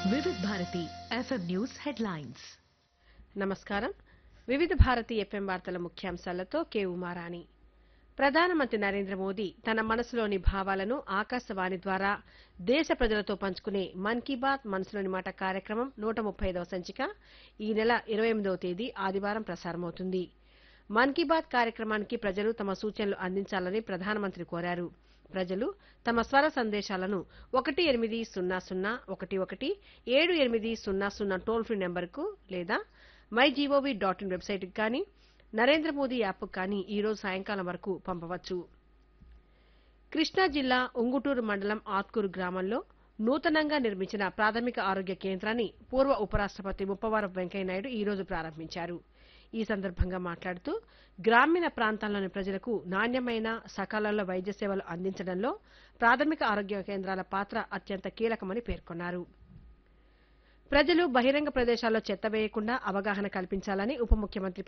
వివిధ Bharati FM news headlines. నమస్కారం. వివిధ భారతి ఎఫ్ఎం వార్తల ముఖ్యాంశాలతో కె ఉమారాణి. ప్రధానమంత్రి నరేంద్ర మోదీ తన మనసులోని భావాలను ఆకాశవాణి ద్వారా దేశ ప్రజలతో పంచుకునే మన్ కీ బాత్ మనసులోని మాట కార్యక్రమం 135వ సంచిక ఈ నెల 28వ తేదీ ఆదివారం ప్రసారమవుతుంది. మన్ కీ బాత్ కార్యక్రమానికి ప్రజలు తమ సూచనలు అందించాలని ప్రధానమంత్రి కోరారు. ప్రజలు తమ స్వర సందేశాలను 180011780 టోల్ ఫ్రీ నెంబర్కు లేదా MyGov.in వెబ్సైట్కు కానీ నరేంద్ర మోదీ యాప్కు కానీ ఈ రోజు సాయంకాలం వరకు పంపవచ్చు. కృష్ణా జిల్లా ఉంగుటూరు మండలం ఆత్కూరు గ్రామంలో నూతనంగా నిర్మించిన ప్రాథమిక ఆరోగ్య కేంద్రాన్ని పూర్వ ఉపరాష్ట్రపతి ముప్పవరపు వెంకయ్యనాయుడు ఈ రోజు ప్రారంభించారు. ఈ సందర్భంగా మాట్లాడుతూ గ్రామీణ ప్రాంతాల్లోని ప్రజలకు నాణ్యమైన సకాలంలో వైద్య సేవలు అందించడంలో ప్రాథమిక ఆరోగ్య కేంద్రాల పాత్ర అత్యంత కీలకమని పేర్కొన్నారు. ప్రజలు బహిరంగ ప్రదేశాల్లో చెత్త వేయకుండా అవగాహన కల్పించాలని ఉప ముఖ్యమంత్రి